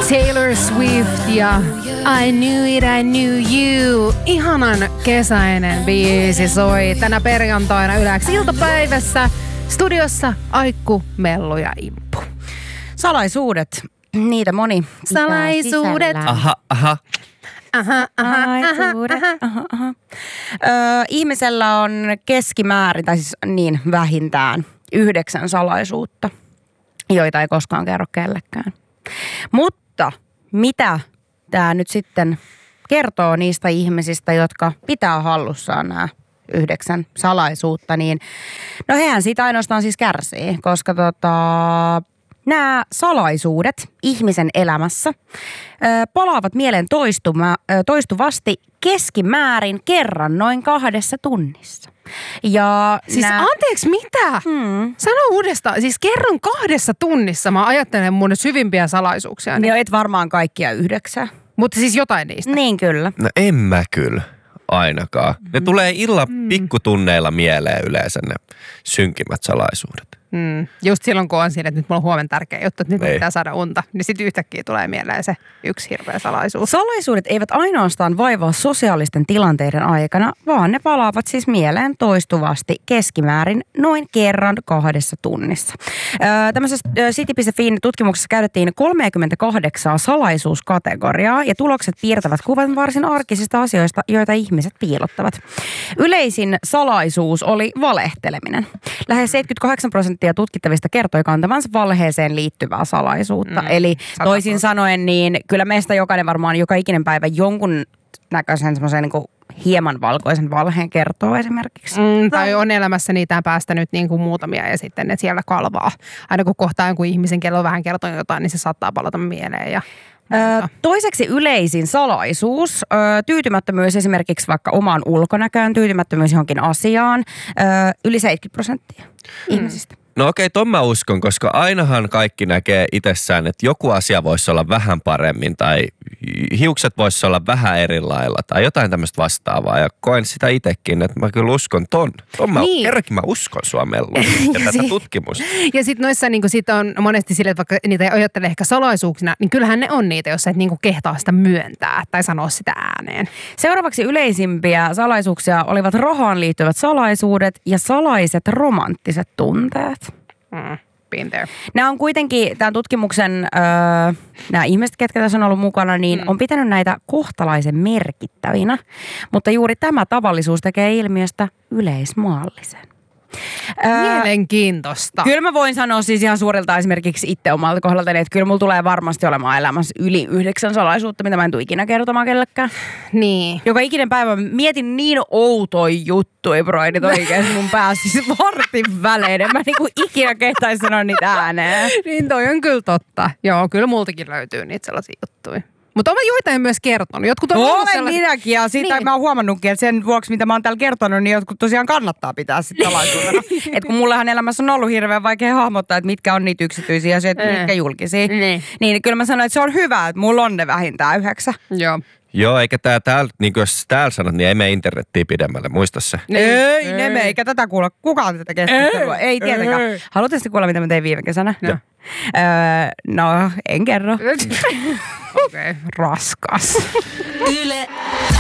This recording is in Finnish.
Taylor Swift ja I Knew You. Ihanan kesäinen biisi soi tänä perjantaina Ylex iltapäivässä. Studiossa Aikku, Mellu ja Imppu. Salaisuudet, niitä moni. Salaisuudet. Aha. Ihmisellä on keskimäärin, tai siis niin vähintään 9 salaisuutta, joita ei koskaan kerro kellekään. Mutta mitä tämä nyt sitten kertoo niistä ihmisistä, jotka pitää hallussaan nämä 9 salaisuutta, niin no hehän siitä ainoastaan siis kärsii, koska nämä salaisuudet ihmisen elämässä palaavat mieleen toistuvasti keskimäärin kerran noin 2 tunnissa. Ja siis anteeksi, mitä? Sano uudestaan. Siis kerran 2 tunnissa mä ajattelen mun syvimpiä salaisuuksia. Niin et varmaan kaikkia 9. Mutta siis jotain niistä. Niin kyllä. No en mä kyllä ainakaan. Ne tulee illan pikkutunneilla mieleen yleensä ne synkimmät salaisuudet. Just silloin, kun on siinä, että nyt mulla on huomenna tärkeä juttu, että nyt pitää saada unta, niin sitten yhtäkkiä tulee mieleen se yksi hirveä salaisuus. Salaisuudet eivät ainoastaan vaivaa sosiaalisten tilanteiden aikana, vaan ne palaavat siis mieleen toistuvasti keskimäärin noin kerran 2 tunnissa. Tämmöisessä City.fin tutkimuksessa käytettiin 38 salaisuuskategoriaa ja tulokset piirtävät kuvan varsin arkisista asioista, joita ihmiset piilottavat. Yleisin salaisuus oli valehteleminen. Lähes 78% tutkittavista kertoi kantavansa valheeseen liittyvää salaisuutta. Eli toisin sanoen, niin kyllä meistä jokainen varmaan joka ikinen päivä jonkun näköisen semmoisen niin kuin hieman valkoisen valheen kertoo esimerkiksi. Tai on elämässä niitä päästänyt niin kuin muutamia ja sitten ne siellä kalvaa. Aina kun kohtaa jonkun ihmisen, kello vähän kertoo jotain, niin se saattaa palata mieleen ja toiseksi yleisin salaisuus, tyytymättömyys esimerkiksi vaikka omaan ulkonäköön, tyytymättömyys johonkin asiaan, yli 70% ihmisistä. No okei, ton mä uskon, koska ainahan kaikki näkee itsessään, että joku asia voisi olla vähän paremmin tai hiukset voisi olla vähän eri lailla tai jotain tämmöistä vastaavaa. Ja koen sitä itsekin, että mä kyllä uskon ton. Kerrankin mä uskon sua, Mellu, ja tätä tutkimusta. Ja sitten noissa niin sit on monesti sille, että vaikka niitä ei ajattele ehkä salaisuuksina, niin kyllähän ne on niitä, jos et niin kehtaa sitä myöntää tai sanoa sitä ääneen. Seuraavaksi yleisimpiä salaisuuksia olivat rahaan liittyvät salaisuudet ja salaiset romanttiset tunteet. Been there. Nämä on kuitenkin, tämän tutkimuksen, nämä ihmiset, ketkä tässä on ollut mukana, niin on pitänyt näitä kohtalaisen merkittävinä. Mutta juuri tämä tavallisuus tekee ilmiöstä yleismaallisen. Mielenkiintoista. Kyllä mä voin sanoa siis ihan suurilta esimerkiksi itse omalta kohdalta, että kyllä mulla tulee varmasti olemaan elämässä yli 9 salaisuutta, mitä mä en tule ikinä kertomaan kellekään. Niin. Joka ikinen päivä mietin niin outoja juttuja, broidit oikein mun päässä siis vartin välein. En mä niinku ikinä kehtaisi sanoa niitä ääneen. Niin toi on kyllä totta. Joo, kyllä multakin löytyy niitä sellaisia juttuja. Mutta olen joitain myös kertonut. Jotkut on olen minäkin ja siitä niin. Mä oon huomannutkin, että sen vuoksi mitä mä oon täällä kertonut, niin jotkut tosiaan kannattaa pitää sitten salaisuutena. Että kun mullahan elämässä on ollut hirveän vaikea hahmottaa, että mitkä on niitä yksityisiä asioita, mitkä julkisia. Niin kyllä mä sanoin, että se on hyvä, että mulla on ne vähintään 9. Joo, eikä täällä, niin kuin jos täällä sanot, niin ei mene internettiin pidemmälle, muista se. Ei mene, eikä tätä kuulla. Kukaan tätä keskustelua? Ei tietenkään. Haluatteko kuulla, mitä mä tein viime kesänä? No. En kerro. Okei, raskas. Yle